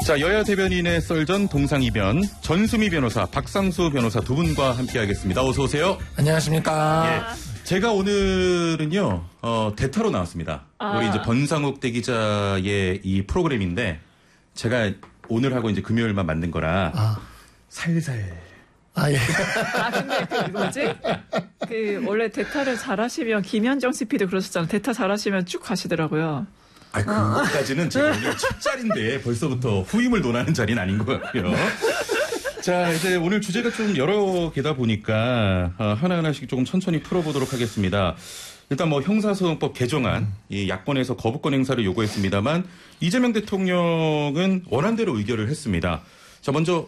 자, 여야 대변인의 썰전 동상이변 전수미 변호사, 박상수 변호사 두 분과 함께하겠습니다. 어서 오세요. 안녕하십니까. 예, 제가 오늘은요 대타로 나왔습니다. 우리 이제 번상욱 대기자의 이 프로그램인데 제가 오늘하고 이제 금요일만 만든 거라 살살. 예. 근데 뭐지? 원래 대타를 잘하시면 김현정 CP도 그러셨잖아요. 대타 잘하시면 쭉 가시더라고요. 그것까지는 제가 오늘 첫 자리인데 벌써부터 후임을 논하는 자리는 아닌 것 같고요. 자, 이제 오늘 주제가 좀 여러 개다 보니까 하나하나씩 조금 천천히 풀어보도록 하겠습니다. 일단 뭐 형사소송법 개정안, 이 야권에서 거부권 행사를 요구했습니다만 이재명 대통령은 원안대로 의결을 했습니다. 자, 먼저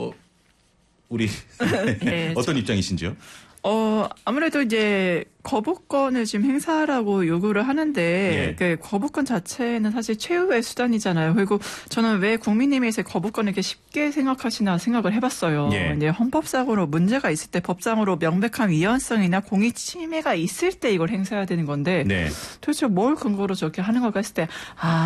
우리 네, 어떤 입장이신지요? 아무래도 이제 거부권을 지금 행사하라고 요구를 하는데 그 거부권 자체는 사실 최후의 수단이잖아요. 그리고 저는 왜 국민의힘에서 거부권을 이렇게 쉽게 생각하시나 생각을 해봤어요. 이제 헌법상으로 문제가 있을 때 법상으로 명백한 위헌성이나 공익 침해가 있을 때 이걸 행사해야 되는 건데 도대체 뭘 근거로 저렇게 하는 걸까 했을 때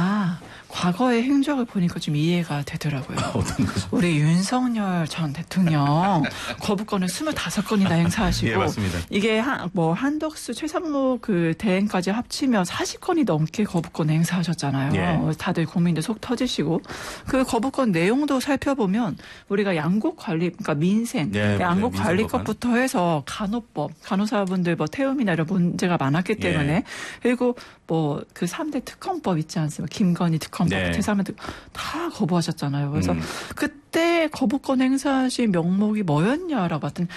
과거의 행적을 보니까 좀 이해가 되더라고요. 어떤 거죠? 우리 윤석열 전 대통령 거부권을 25건이나 행사하시고 맞습니다. 이게 한덕수, 최상무 그 대행까지 합치면 40건이 넘게 거부권 행사하셨잖아요. 다들 국민들 속 터지시고 그 거부권 내용도 살펴보면 우리가 양곡관리, 그러니까 민생, 양곡관리법부터 해서 간호법, 간호사분들 태움이나 이런 문제가 많았기 때문에 그리고 그 3대 특검법 있지 않습니까? 김건희 특검법, 제3의 다 거부하셨잖아요. 그래서 그때 거부권 행사하신 명목이 뭐였냐라고 봤더니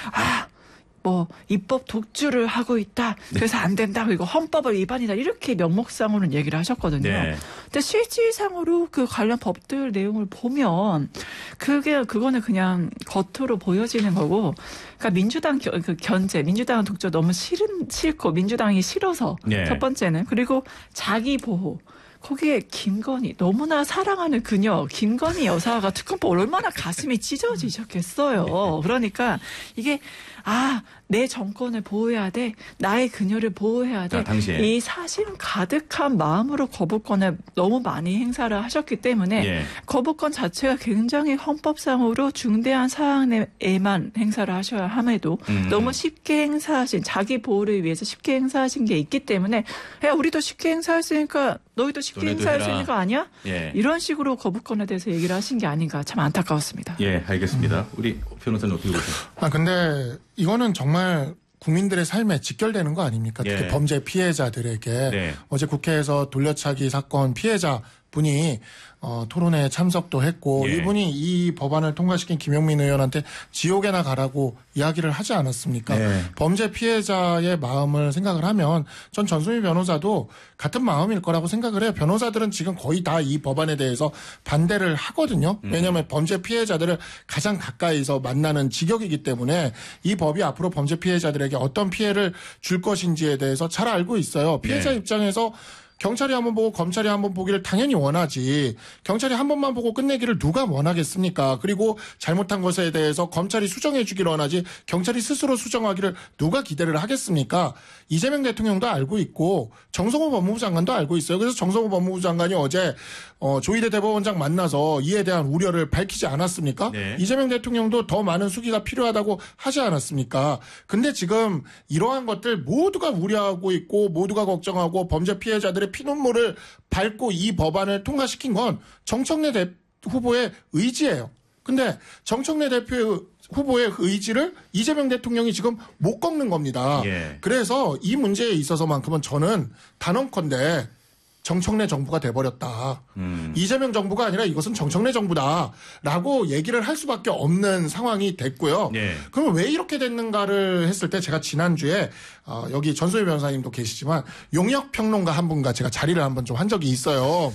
입법 독주를 하고 있다. 그래서 안 된다. 그리고 헌법을 위반이다. 이렇게 명목상으로는 얘기를 하셨거든요. 근데 실질상으로 그 관련 법들 내용을 보면 그거는 그냥 겉으로 보여지는 거고, 그러니까 민주당 견제, 민주당 독주 너무 싫고 민주당이 싫어서 첫 번째는 그리고 자기 보호. 거기에 김건희 너무나 사랑하는 그녀 김건희 여사가 특검법 얼마나 가슴이 찢어지셨겠어요. 그러니까 이게 내 정권을 보호해야 돼. 나의 그녀를 보호해야 돼. 이 사심 가득한 마음으로 거부권을 너무 많이 행사를 하셨기 때문에 거부권 자체가 굉장히 헌법상으로 중대한 사안에만 행사를 하셔야 함에도 너무 쉽게 행사하신 자기 보호를 위해서 쉽게 행사하신 게 있기 때문에 우리도 쉽게 행사했으니까 너희도 쉽게 행사할 수 있는 거 아니야? 이런 식으로 거부권에 대해서 얘기를 하신 게 아닌가 참 안타까웠습니다. 알겠습니다. 우리 변호사님 어떻게 보세요? 근데 이거는 정말 국민들의 삶에 직결되는 거 아닙니까? 특히 범죄 피해자들에게 어제 국회에서 돌려차기 사건 피해자 분이 토론회에 참석도 했고 이분이 이 법안을 통과시킨 김용민 의원한테 지옥에나 가라고 이야기를 하지 않았습니까? 범죄 피해자의 마음을 생각을 하면 전 전수미 변호사도 같은 마음일 거라고 생각을 해요. 변호사들은 지금 거의 다 이 법안에 대해서 반대를 하거든요. 왜냐하면 범죄 피해자들을 가장 가까이서 만나는 직역이기 때문에 이 법이 앞으로 범죄 피해자들에게 어떤 피해를 줄 것인지에 대해서 잘 알고 있어요. 피해자 입장에서 경찰이 한번 보고 검찰이 한번 보기를 당연히 원하지. 경찰이 한 번만 보고 끝내기를 누가 원하겠습니까? 그리고 잘못한 것에 대해서 검찰이 수정해 주기를 원하지 경찰이 스스로 수정하기를 누가 기대를 하겠습니까? 이재명 대통령도 알고 있고 정성호 법무부 장관도 알고 있어요. 그래서 정성호 법무부 장관이 어제 조희대 대법원장 만나서 이에 대한 우려를 밝히지 않았습니까? 이재명 대통령도 더 많은 수기가 필요하다고 하지 않았습니까? 근데 지금 이러한 것들 모두가 우려하고 있고 모두가 걱정하고 범죄 피해자들의 피눈물을 밟고 이 법안을 통과시킨 건 정청래 후보의 의지예요. 근데 정청래 대표 후보의 의지를 이재명 대통령이 지금 못 꺾는 겁니다. 그래서 이 문제에 있어서만큼은 저는 단언컨대 정청래 정부가 돼버렸다. 이재명 정부가 아니라 이것은 정청래 정부다라고 얘기를 할 수밖에 없는 상황이 됐고요. 그러면 왜 이렇게 됐는가를 했을 때 제가 지난주에 여기 전소희 변호사님도 계시지만 용역평론가 한 분과 제가 자리를 한번 좀 한 적이 있어요.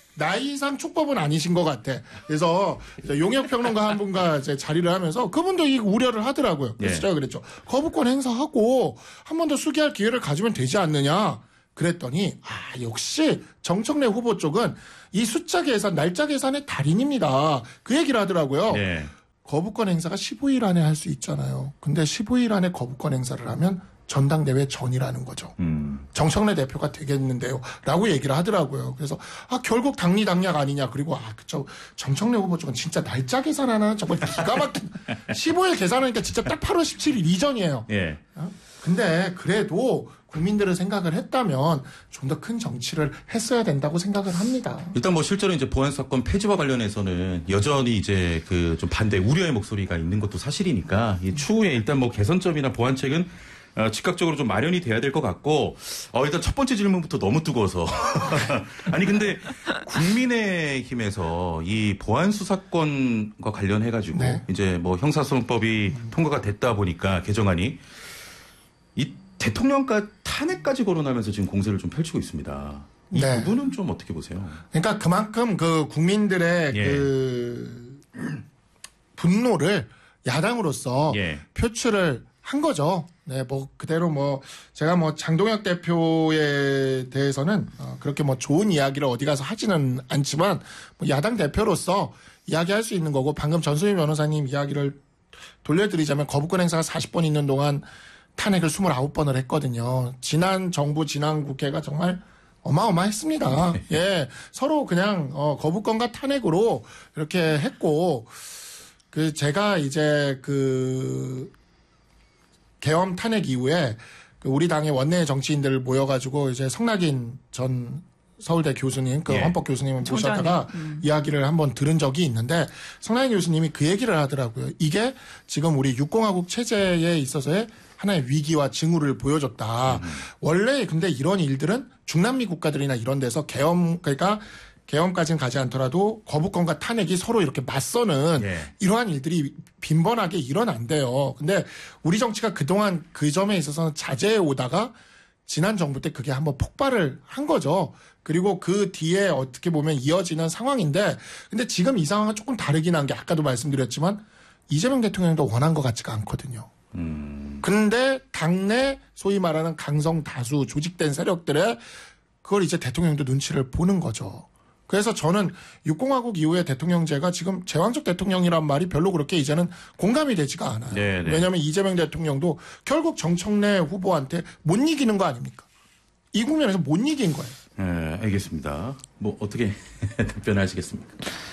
나이상 촉법은 아니신 것 같아. 그래서 용역평론가 한 분과 이제 자리를 하면서 그분도 이 우려를 하더라고요. 그래서 제가 그랬죠. 거부권 행사하고 한 번 더 수기할 기회를 가지면 되지 않느냐. 그랬더니 역시 정청래 후보 쪽은 이 숫자 계산, 날짜 계산의 달인입니다. 그 얘기를 하더라고요. 거부권 행사가 15일 안에 할 수 있잖아요. 근데 15일 안에 거부권 행사를 하면 전당대회 전이라는 거죠. 정청래 대표가 되겠는데요. 라고 얘기를 하더라고요. 그래서 결국 당리당략 아니냐. 그리고 그쵸. 정청래 후보 쪽은 진짜 날짜 계산하는 정말 기가 막힌 15일 계산하니까 진짜 딱 8월 17일 이전이에요. 예. 근데 그래도 국민들을 생각을 했다면 좀 더 큰 정치를 했어야 된다고 생각을 합니다. 일단 뭐 실제로 이제 보안 사건 폐지와 관련해서는 여전히 이제 그 좀 반대 우려의 목소리가 있는 것도 사실이니까 이 추후에 일단 뭐 개선점이나 보완책은 즉각적으로 좀 마련이 돼야 될 것 같고 일단 첫 번째 질문부터 너무 뜨거워서 아니 근데 국민의힘에서 이 보안 수사권과 관련해 가지고 네. 이제 뭐 형사소송법이 통과가 됐다 보니까 개정안이 이 대통령과 탄핵까지 거론하면서 지금 공세를 좀 펼치고 있습니다. 이 네. 부분은 좀 어떻게 보세요? 그러니까 그만큼 그 국민들의 예. 그 분노를 야당으로서 표출을 한 거죠. 네, 뭐 그대로 뭐 제가 뭐 장동혁 대표에 대해서는 그렇게 뭐 좋은 이야기를 어디 가서 하지는 않지만 뭐 야당 대표로서 이야기할 수 있는 거고 방금 전소희 변호사님 이야기를 돌려드리자면 거부권 행사가 40번 있는 동안 탄핵을 29번을 했거든요. 지난 정부, 지난 국회가 정말 어마어마했습니다. 예. 서로 그냥, 거부권과 탄핵으로 이렇게 했고, 제가 이제 계엄 탄핵 이후에 우리 당의 원내 정치인들 모여가지고 이제 성낙인 전 서울대 교수님, 헌법 교수님을 모셨다가 이야기를 한번 들은 적이 있는데 성낙인 교수님이 그 얘기를 하더라고요. 이게 지금 우리 육공화국 체제에 있어서의 하나의 위기와 징후를 보여줬다. 원래 근데 이런 일들은 중남미 국가들이나 이런 데서 그러니까 계엄까지는 가지 않더라도 거부권과 탄핵이 서로 이렇게 맞서는 이러한 일들이 빈번하게 일어난대요. 근데 우리 정치가 그동안 그 점에 있어서는 자제해 오다가 지난 정부 때 그게 한번 폭발을 한 거죠. 그리고 그 뒤에 어떻게 보면 이어지는 상황인데 근데 지금 이 상황은 조금 다르긴 한 게 아까도 말씀드렸지만 이재명 대통령도 원한 것 같지가 않거든요. 근데 당내 소위 말하는 강성 다수 조직된 세력들의 그걸 이제 대통령도 눈치를 보는 거죠. 그래서 저는 육공화국 이후의 대통령제가 지금 제왕적 대통령이란 말이 별로 그렇게 이제는 공감이 되지가 않아요. 네네. 왜냐하면 이재명 대통령도 결국 정청래 후보한테 못 이기는 거 아닙니까? 이 국면에서 못 이긴 거예요. 네, 알겠습니다. 뭐 어떻게 답변하시겠습니까?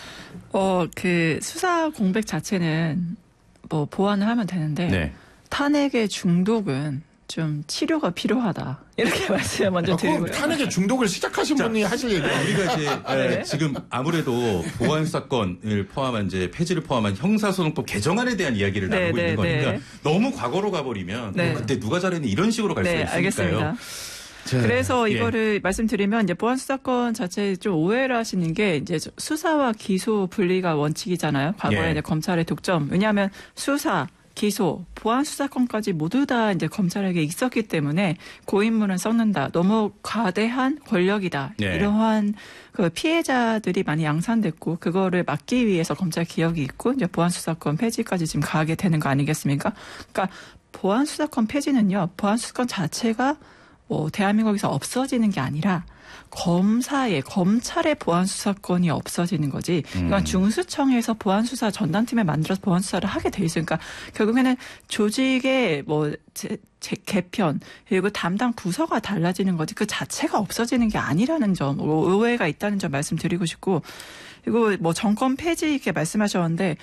그 수사 공백 자체는 뭐 보완을 하면 되는데 탄핵의 중독은 좀 치료가 필요하다. 이렇게 말씀을 먼저 드리고요. 탄핵의 중독을 시작하신 분이 하실 얘기예요. 우리가 이제 지금 아무래도 보안 사건을 포함한 이제 폐지를 포함한 형사소송법 개정안에 대한 이야기를 나누고 있는 거니까 너무 과거로 가버리면 그때 누가 잘했니 이런 식으로 갈 수 있으니까요. 알겠습니다. 그래서 이거를 말씀드리면 이제 보안 수사권 자체에 좀 오해를 하시는 게 이제 수사와 기소 분리가 원칙이잖아요. 과거에 이제 검찰의 독점. 왜냐하면 수사 기소, 보안 수사권까지 모두 다 이제 검찰에게 있었기 때문에 고인물은 썩는다. 너무 과대한 권력이다. 이러한 그 피해자들이 많이 양산됐고 그거를 막기 위해서 검찰 개혁이 있고 이제 보안 수사권 폐지까지 지금 가게 되는 거 아니겠습니까? 그러니까 보안 수사권 폐지는요. 보안 수사권 자체가 뭐 대한민국에서 없어지는 게 아니라 검찰의 보안수사권이 없어지는 거지. 이건 중수청에서 보안수사 전담팀을 만들어서 보안수사를 하게 돼 있으니까 결국에는 조직의 뭐 개편 그리고 담당 부서가 달라지는 거지 그 자체가 없어지는 게 아니라는 점 오해가 있다는 점 말씀드리고 싶고 그리고 뭐 정권 폐지 이렇게 말씀하셨는데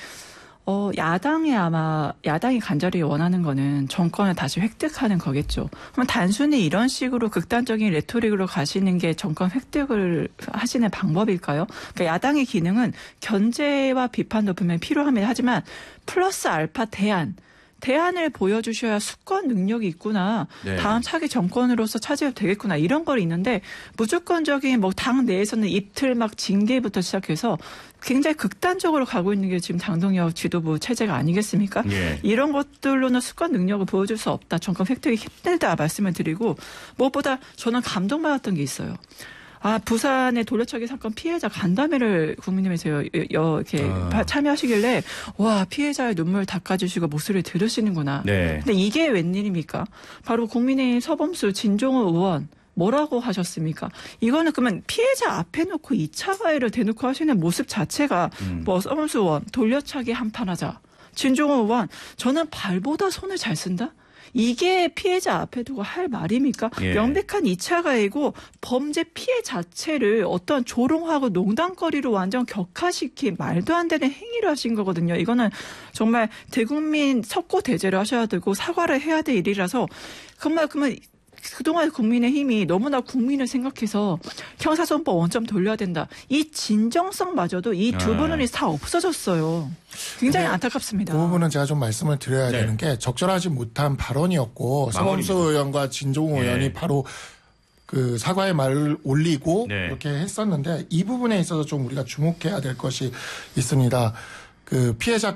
야당이 간절히 원하는 거는 정권을 다시 획득하는 거겠죠. 그럼 단순히 이런 식으로 극단적인 레토릭으로 가시는 게 정권 획득을 하시는 방법일까요? 그러니까 야당의 기능은 견제와 비판도 분명히 필요합니다. 하지만 플러스 알파 대안을 보여주셔야 수권 능력이 있구나. 다음 차기 정권으로서 차지해도 되겠구나. 이런 걸 있는데 무조건적인 뭐 당 내에서는 이틀 막 징계부터 시작해서 굉장히 극단적으로 가고 있는 게 지금 장동혁 지도부 체제가 아니겠습니까? 이런 것들로는 수권 능력을 보여줄 수 없다. 정권 획득이 힘들다 말씀을 드리고 무엇보다 저는 감동받았던 게 있어요. 부산의 돌려차기 사건 피해자 간담회를 국민님에서 이렇게 참여하시길래 와 피해자의 눈물 닦아주시고 목소리를 들으시는구나. 근데 이게 웬일입니까? 바로 국민의힘 서범수 진종호 의원 뭐라고 하셨습니까? 이거는 그러면 피해자 앞에 놓고 2차 가해를 대놓고 하시는 모습 자체가 뭐 서범수 의원 돌려차기 한판 하자. 진종호 의원 저는 발보다 손을 잘 쓴다? 이게 피해자 앞에 두고 할 말입니까? 예. 명백한 2차 가해고 범죄 피해 자체를 어떤 조롱하고 농담거리로 완전 격화시킨 말도 안 되는 행위를 하신 거거든요. 이거는 정말 대국민 석고대죄를 하셔야 되고 사과를 해야 될 일이라서 그러면 그동안 국민의힘이 너무나 국민을 생각해서 형사소송법 원점 돌려야 된다. 이 진정성마저도 이 두 분은 다 없어졌어요. 굉장히 안타깝습니다. 그 부분은 제가 좀 말씀을 드려야 되는 게 적절하지 못한 발언이었고 서범수 의원과 진종우 의원이 바로 그 사과의 말을 올리고 이렇게 했었는데 이 부분에 있어서 좀 우리가 주목해야 될 것이 있습니다. 그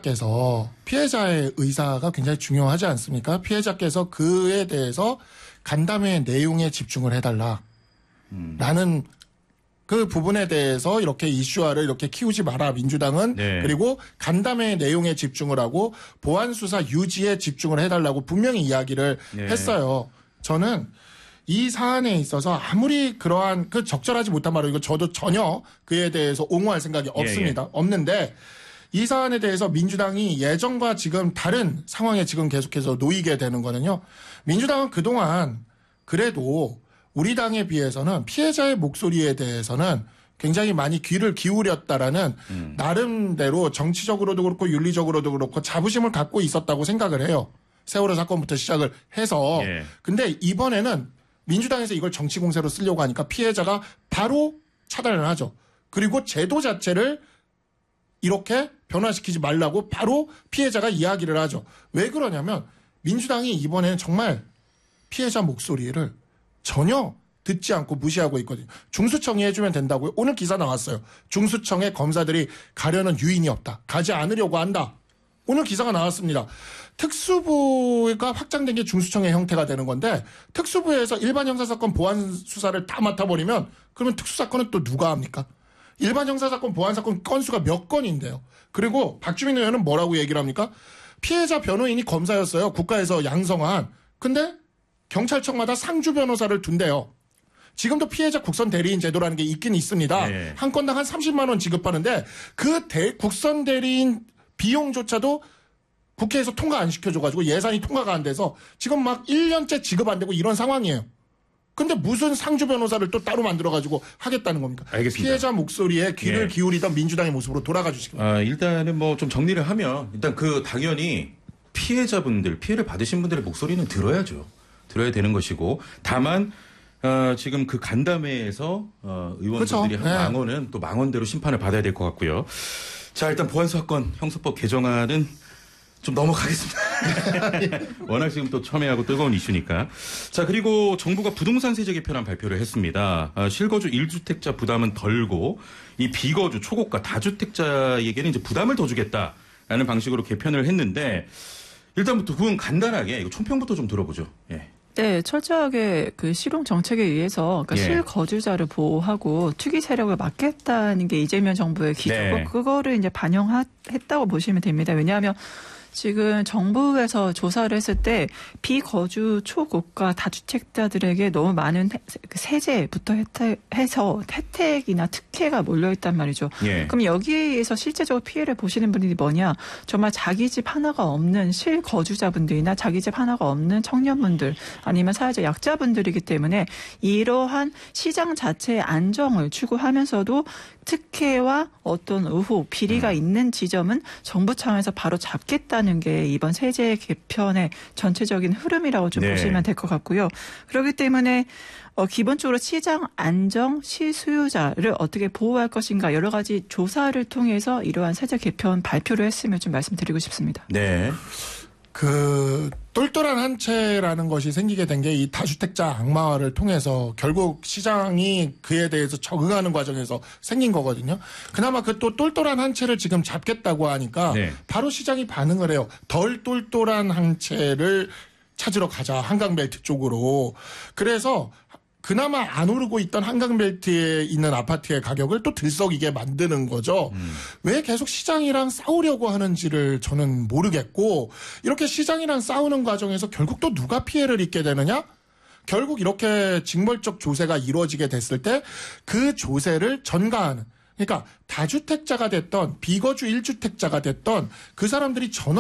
피해자의 의사가 굉장히 중요하지 않습니까? 피해자께서 그에 대해서 간담회 내용에 집중을 해달라. 라는 그 부분에 대해서 이렇게 이슈화를 이렇게 키우지 마라. 민주당은. 그리고 간담회 내용에 집중을 하고 보안수사 유지에 집중을 해달라고 분명히 이야기를 했어요. 저는 이 사안에 있어서 아무리 그러한 그 적절하지 못한 말로 이거 저도 전혀 그에 대해서 옹호할 생각이 없습니다. 없는데 이 사안에 대해서 민주당이 예전과 지금 다른 상황에 지금 계속해서 놓이게 되는 거는요. 민주당은 그동안 그래도 우리 당에 비해서는 피해자의 목소리에 대해서는 굉장히 많이 귀를 기울였다라는 나름대로 정치적으로도 그렇고 윤리적으로도 그렇고 자부심을 갖고 있었다고 생각을 해요. 세월호 사건부터 시작을 해서. 근데 이번에는 민주당에서 이걸 정치 공세로 쓰려고 하니까 피해자가 바로 차단을 하죠. 그리고 제도 자체를 이렇게 변화시키지 말라고 바로 피해자가 이야기를 하죠. 왜 그러냐면 민주당이 이번에는 정말 피해자 목소리를 전혀 듣지 않고 무시하고 있거든요. 중수청이 해주면 된다고요. 오늘 기사 나왔어요. 중수청에 검사들이 가려는 유인이 없다. 가지 않으려고 한다. 오늘 기사가 나왔습니다. 특수부가 확장된 게 중수청의 형태가 되는 건데 특수부에서 일반 형사사건 보안 수사를 다 맡아버리면 그러면 특수사건은 또 누가 합니까? 일반 형사사건 보안사건 건수가 몇 건인데요. 그리고 박주민 의원은 뭐라고 얘기를 합니까? 피해자 변호인이 검사였어요. 국가에서 양성한. 근데 경찰청마다 상주 변호사를 둔대요. 지금도 피해자 국선 대리인 제도라는 게 있긴 있습니다. 한 건당 한 30만 원 지급하는데 그 국선 대리인 비용조차도 국회에서 통과 안 시켜줘가지고 예산이 통과가 안 돼서 지금 막 1년째 지급 안 되고 이런 상황이에요. 근데 무슨 상주 변호사를 또 따로 만들어가지고 하겠다는 겁니까? 알겠습니다. 피해자 목소리에 귀를 기울이던 민주당의 모습으로 돌아가 주시기 바랍니다. 일단은 뭐 좀 정리를 하면 일단 그 당연히 피해자분들, 피해를 받으신 분들의 목소리는 들어야죠. 들어야 되는 것이고 다만 지금 그 간담회에서 의원들이 한 망언은 또 망언대로 심판을 받아야 될 것 같고요. 자, 일단 보안사건 형사법 개정안은 좀 넘어가겠습니다. 워낙 지금 또 첨예하고 뜨거운 이슈니까. 자, 그리고 정부가 부동산 세제 개편안 발표를 했습니다. 실거주 1주택자 부담은 덜고 이 비거주, 초고가, 다주택자에게는 이제 부담을 더 주겠다라는 방식으로 개편을 했는데 일단부터 그건 간단하게 이거 총평부터 좀 들어보죠. 네, 철저하게 그 실용 정책에 의해서 그러니까 실거주자를 보호하고 투기 세력을 막겠다는 게 이재명 정부의 기조고 그거를 이제 반영했다고 보시면 됩니다. 왜냐하면 지금 정부에서 조사를 했을 때 비거주 초고가 다주택자들에게 너무 많은 세제부터 해서 혜택이나 특혜가 몰려있단 말이죠. 그럼 여기에 의해서 실제적으로 피해를 보시는 분들이 뭐냐. 정말 자기 집 하나가 없는 실거주자분들이나 자기 집 하나가 없는 청년분들 아니면 사회적 약자분들이기 때문에 이러한 시장 자체의 안정을 추구하면서도 특혜와 어떤 의혹, 비리가 있는 지점은 정부 차원에서 바로 잡겠다는 게 이번 세제 개편의 전체적인 흐름이라고 좀 보시면 될 것 같고요. 그렇기 때문에 기본적으로 시장 안정, 실수요자를 어떻게 보호할 것인가 여러 가지 조사를 통해서 이러한 세제 개편 발표를 했으면 좀 말씀드리고 싶습니다. 네. 그 똘똘한 한 채라는 것이 생기게 된 게 이 다주택자 악마화를 통해서 결국 시장이 그에 대해서 적응하는 과정에서 생긴 거거든요. 그나마 그 또 똘똘한 한 채를 지금 잡겠다고 하니까 바로 시장이 반응을 해요. 덜 똘똘한 한 채를 찾으러 가자. 한강벨트 쪽으로. 그래서 그나마 안 오르고 있던 한강벨트에 있는 아파트의 가격을 또 들썩이게 만드는 거죠. 왜 계속 시장이랑 싸우려고 하는지를 저는 모르겠고 이렇게 시장이랑 싸우는 과정에서 결국 또 누가 피해를 입게 되느냐? 결국 이렇게 징벌적 조세가 이루어지게 됐을 때 그 조세를 전가하는 그러니까 다주택자가 됐던 비거주 1주택자가 됐던 그 사람들이 전원